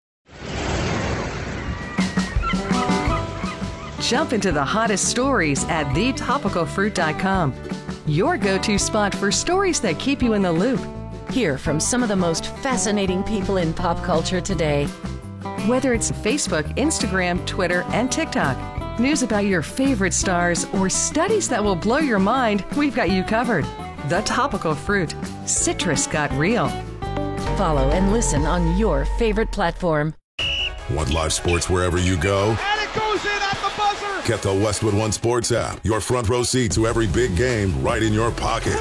Jump into the hottest stories at the topical fruit dot com. Your go-to spot for stories that keep you in the loop. Hear from some of the most fascinating people in pop culture today. Whether it's Facebook, Instagram, Twitter, and TikTok, news about your favorite stars, or studies that will blow your mind, we've got you covered. The Topical Fruit. Citrus got real. Follow and listen on your favorite platform. Want live sports wherever you go? And it goes in at the buzzer! Get the Westwood One Sports app. Your front row seat to every big game right in your pocket.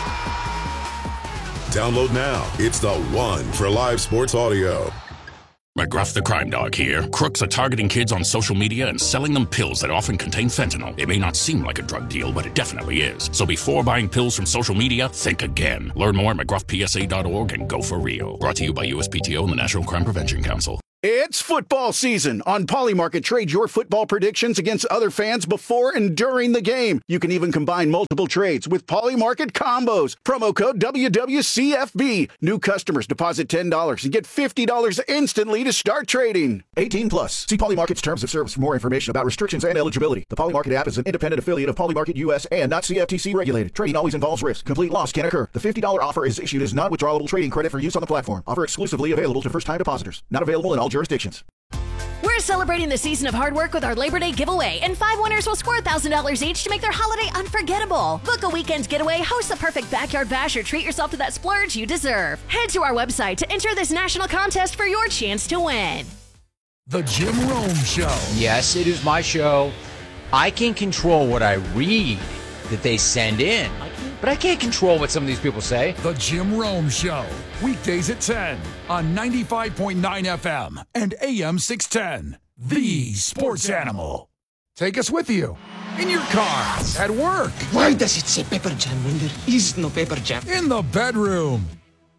Download now. It's the one for live sports audio. McGruff the Crime Dog here. Crooks are targeting kids on social media and selling them pills that often contain fentanyl. It may not seem like a drug deal, but it definitely is. So before buying pills from social media, think again. Learn more at McGruff P S A dot org and go for real. Brought to you by U S P T O and the National Crime Prevention Council. It's football season. On Polymarket, trade your football predictions against other fans before and during the game. You can even combine multiple trades with Polymarket combos. Promo code W W C F B. New customers deposit ten dollars and get fifty dollars instantly to start trading. eighteen plus. See Polymarket's terms of service for more information about restrictions and eligibility. The Polymarket app is an independent affiliate of Polymarket U S and not C F T C regulated. Trading always involves risk. Complete loss can occur. The fifty dollars offer is issued as non-withdrawable trading credit for use on the platform. Offer exclusively available to first-time depositors. Not available in all jurisdictions. We're celebrating the season of hard work with our Labor Day giveaway, and five winners will score one thousand dollars each to make their holiday unforgettable. Book a weekend getaway, host the perfect backyard bash, or treat yourself to that splurge you deserve. Head to our website to enter this national contest for your chance to win. The Jim Rome Show. Yes, it is my show. I can control what I read that they send in, but I can't control what some of these people say. The Jim Rome Show. Weekdays at ten on ninety-five point nine F M and A M six ten. The Sports Animal. Take us with you. In your car. At work. Why does it say pepper jam when there is no pepper jam? In the bedroom.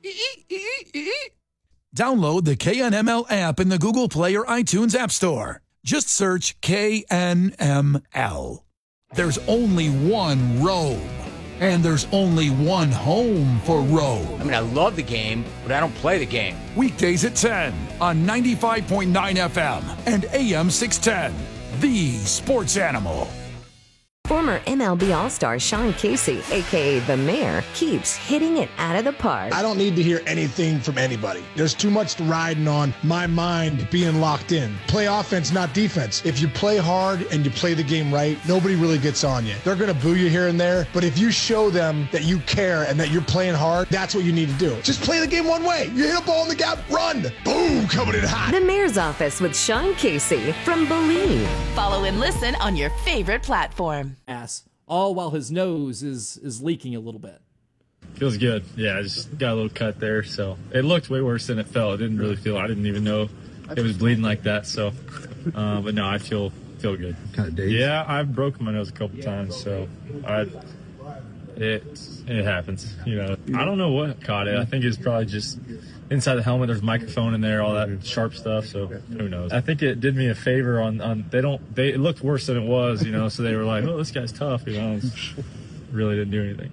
Download the K N M L app in the Google Play or iTunes App Store. Just search K N M L. There's only one Rome. And there's only one home for Rome. I mean, I love the game, but I don't play the game. Weekdays at ten on ninety-five point nine F M and A M six ten. The Sports Animal. Former M L B All-Star Sean Casey, a k a. The Mayor, keeps hitting it out of the park. I don't need to hear anything from anybody. There's too much riding on my mind being locked in. Play offense, not defense. If you play hard and you play the game right, nobody really gets on you. They're going to boo you here and there, but if you show them that you care and that you're playing hard, that's what you need to do. Just play the game one way. You hit a ball in the gap, run. Boom, coming in hot. The Mayor's Office with Sean Casey from Believe. Follow and listen on your favorite platform. Ass, all while his nose is is leaking a little bit. Feels good. Yeah, I just got a little cut there, so it looked way worse than it felt. It didn't really feel. I didn't even know it was bleeding like that. So, uh, but no, I feel feel good. Kind of dazed. Yeah, I've broken my nose a couple times, so I it it happens. You know, I don't know what caught it. I think it's probably just inside the helmet. There's a microphone in there, all that sharp stuff. So who knows? I think it did me a favor on on they don't they it looked worse than it was. You know, so they were like, oh, this guy's tough. You know, really didn't do anything.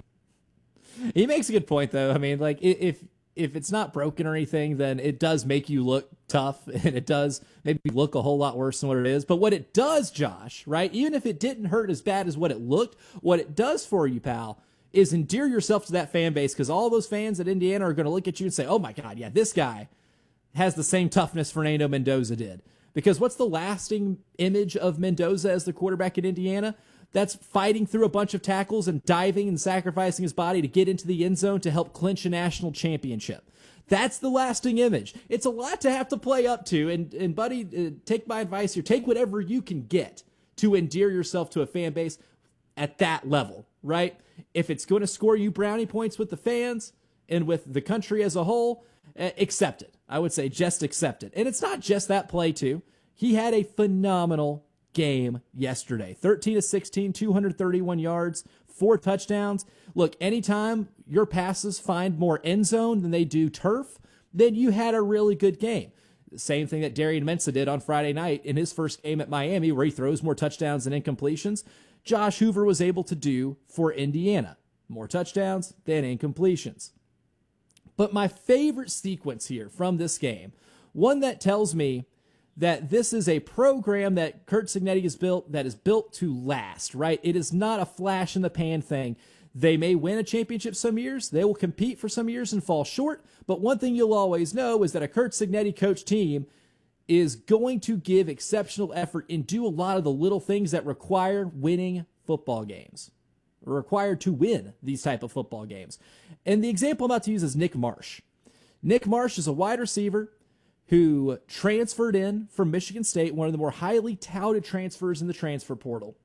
He makes a good point, though. I mean, like, if if it's not broken or anything, then it does make you look tough, and it does maybe look a whole lot worse than what it is. But what it does, Josh, right, even if it didn't hurt as bad as what it looked, what it does for you, pal, is endear yourself to that fan base, because all those fans at Indiana are going to look at you and say, oh, my God, yeah, this guy has the same toughness Fernando Mendoza did. Because what's the lasting image of Mendoza as the quarterback at Indiana? That's fighting through a bunch of tackles and diving and sacrificing his body to get into the end zone to help clinch a national championship. That's the lasting image. It's a lot to have to play up to. And, and buddy, uh, take my advice here. Take whatever you can get to endear yourself to a fan base at that level, right? If it's going to score you brownie points with the fans and with the country as a whole, uh, accept it. I would say just accept it. And it's not just that play, too. He had a phenomenal game yesterday. thirteen to sixteen, two hundred thirty-one yards, four touchdowns. Look, anytime your passes find more end zone than they do turf, then you had a really good game. The same thing that Darian Mensah did on Friday night in his first game at Miami, where he throws more touchdowns than incompletions. Josh Hoover was able to do for Indiana. More touchdowns than incompletions. But my favorite sequence here from this game, one that tells me that this is a program that Curt Cignetti has built that is built to last, right? It is not a flash in the pan thing. They may win a championship some years. They will compete for some years and fall short. But one thing you'll always know is that a Curt Cignetti coach team is going to give exceptional effort and do a lot of the little things that require winning football games, or required to win these type of football games. And the example I'm about to use is Nick Marsh. Nick Marsh is a wide receiver who transferred in from Michigan State, one of the more highly touted transfers in the transfer portal.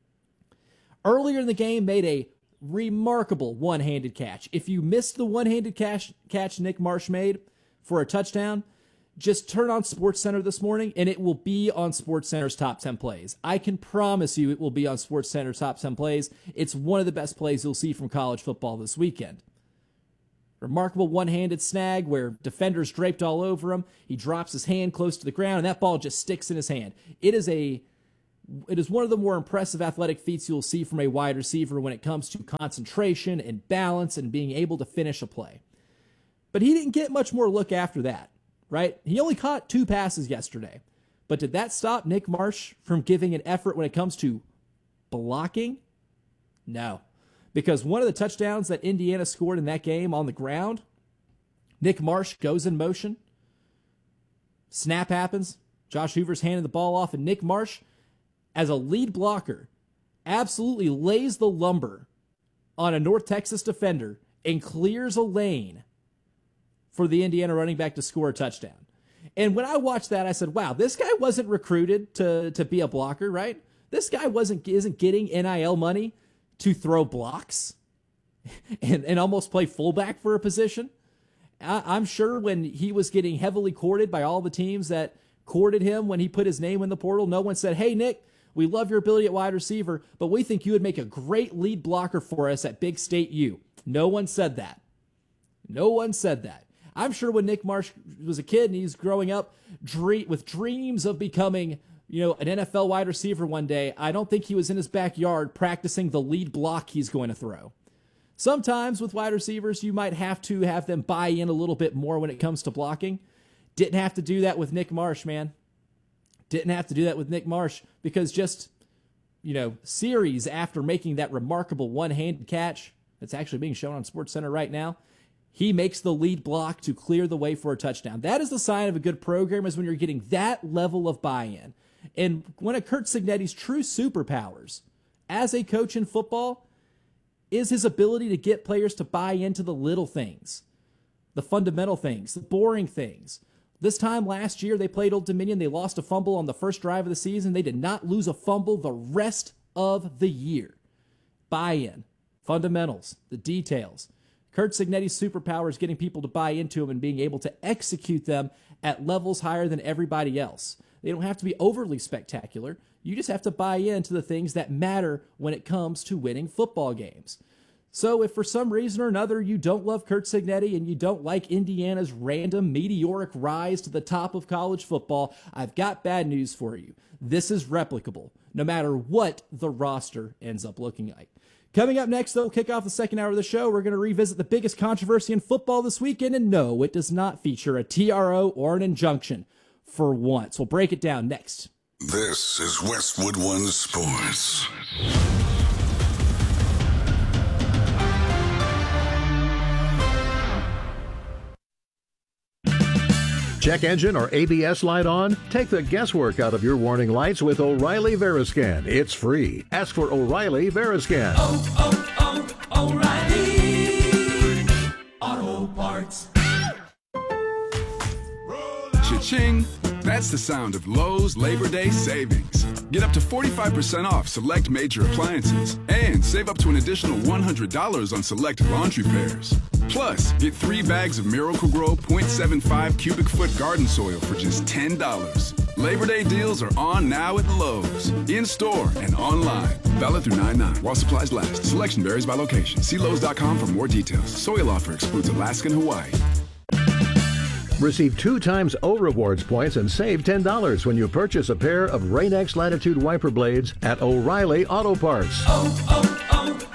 Earlier in the game, made a remarkable one-handed catch. If you missed the one-handed catch, catch Nick Marsh made for a touchdown, just turn on SportsCenter this morning, and it will be on SportsCenter's top ten plays. I can promise you it will be on SportsCenter's top ten plays. It's one of the best plays you'll see from college football this weekend. Remarkable one-handed snag where defenders draped all over him. He drops his hand close to the ground, and that ball just sticks in his hand. It is a, it is one of the more impressive athletic feats you'll see from a wide receiver when it comes to concentration and balance and being able to finish a play. But he didn't get much more look after that. Right? He only caught two passes yesterday. But did that stop Nick Marsh from giving an effort when it comes to blocking? No. Because one of the touchdowns that Indiana scored in that game on the ground, Nick Marsh goes in motion. Snap happens. Josh Hoover's handing the ball off, and Nick Marsh, as a lead blocker, absolutely lays the lumber on a North Texas defender and clears a lane for the Indiana running back to score a touchdown. And when I watched that, I said, wow, this guy wasn't recruited to, to be a blocker, right? This guy wasn't isn't getting N I L money to throw blocks and, and almost play fullback for a position. I, I'm sure when he was getting heavily courted by all the teams that courted him when he put his name in the portal, no one said, hey, Nick, we love your ability at wide receiver, but we think you would make a great lead blocker for us at Big State U. No one said that. No one said that. I'm sure when Nick Marsh was a kid and he's growing up dream, with dreams of becoming, you know, an N F L wide receiver one day, I don't think he was in his backyard practicing the lead block he's going to throw. Sometimes with wide receivers, you might have to have them buy in a little bit more when it comes to blocking. Didn't have to do that with Nick Marsh, man. Didn't have to do that with Nick Marsh because just, you know, series after making that remarkable one-handed catch that's actually being shown on SportsCenter right now, he makes the lead block to clear the way for a touchdown. That is the sign of a good program, is when you're getting that level of buy-in. And one of Curt Cignetti's true superpowers as a coach in football is his ability to get players to buy into the little things, the fundamental things, the boring things. This time last year, they played Old Dominion. They lost a fumble on the first drive of the season. They did not lose a fumble the rest of the year. Buy-in, fundamentals, the details. Curt Cignetti's superpower is getting people to buy into him and being able to execute them at levels higher than everybody else. They don't have to be overly spectacular. You just have to buy into the things that matter when it comes to winning football games. So if for some reason or another you don't love Curt Cignetti and you don't like Indiana's random meteoric rise to the top of college football, I've got bad news for you. This is replicable, no matter what the roster ends up looking like. Coming up next, though, we'll kick off the second hour of the show. We're going to revisit the biggest controversy in football this weekend, and no, it does not feature a T R O or an injunction for once. We'll break it down next. This is Westwood One Sports. Check engine or A B S light on? Take the guesswork out of your warning lights with O'Reilly Veriscan. It's free. Ask for O'Reilly Veriscan. Oh, oh, oh, O'Reilly Auto Parts. Cha-ching! That's the sound of Lowe's Labor Day savings. Get up to forty-five percent off select major appliances and save up to an additional one hundred dollars on select laundry pairs. Plus, get three bags of Miracle-Gro point seven five cubic foot garden soil for just ten dollars. Labor Day deals are on now at Lowe's. In-store and online. Valid through nine nine while supplies last. Selection varies by location. See Lowe's dot com for more details. Soil offer excludes Alaska and Hawaii. Receive two times O Rewards points and save ten dollars when you purchase a pair of Rain-X Latitude wiper blades at O'Reilly Auto Parts. Oh,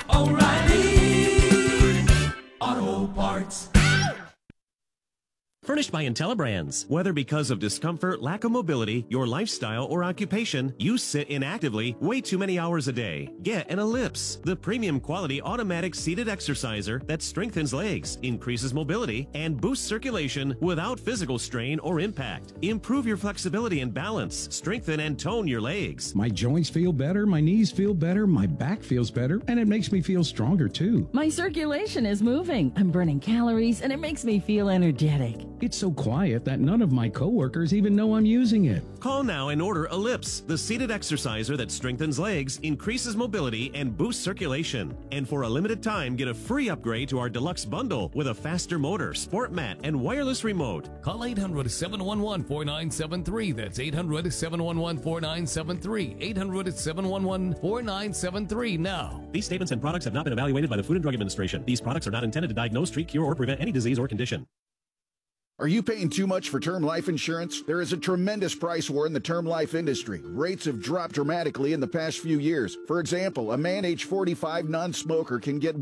oh, oh, O'Reilly Auto Parts. Furnished by IntelliBrands. Whether because of discomfort, lack of mobility, your lifestyle, or occupation, you sit inactively way too many hours a day. Get an Ellipse, the premium quality automatic seated exerciser that strengthens legs, increases mobility, and boosts circulation without physical strain or impact. Improve your flexibility and balance, strengthen and tone your legs. My joints feel better, my knees feel better, my back feels better, and it makes me feel stronger too. My circulation is moving. I'm burning calories, and it makes me feel energetic. It's It's so quiet that none of my coworkers even know I'm using it. Call now and order Ellipse, the seated exerciser that strengthens legs, increases mobility, and boosts circulation. And for a limited time, get a free upgrade to our deluxe bundle with a faster motor, sport mat, and wireless remote. Call eight hundred, seven one one, four nine seven three. That's eight hundred, seven one one, four nine seven three. eight hundred, seven one one, four nine seven three now. These statements and products have not been evaluated by the Food and Drug Administration. These products are not intended to diagnose, treat, cure, or prevent any disease or condition. Are you paying too much for term life insurance? There is a tremendous price war in the term life industry. Rates have dropped dramatically in the past few years. For example, a man age forty-five non-smoker can get